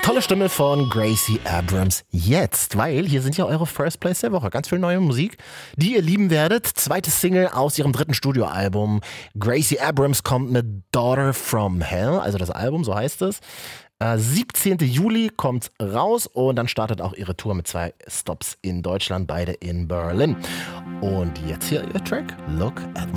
Tolle Stimme von Gracie Abrams jetzt, weil hier sind ja eure First Plays der Woche. Ganz viel neue Musik, die ihr lieben werdet. Zweite Single aus ihrem dritten Studioalbum. Gracie Abrams kommt mit Daughter from Hell, also das Album, so heißt es. 17. Juli kommt raus und dann startet auch ihre Tour mit 2 Stops in Deutschland, beide in Berlin. Und jetzt hier ihr Track, Look at